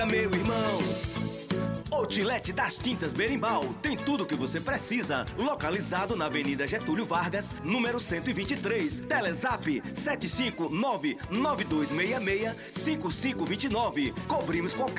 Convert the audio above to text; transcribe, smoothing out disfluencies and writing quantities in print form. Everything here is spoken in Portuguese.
Meu irmão, Outlet das Tintas Berimbau tem tudo o que você precisa. Localizado na Avenida Getúlio Vargas, número 123. Telezap 759-9266-5529. Cobrimos qualquer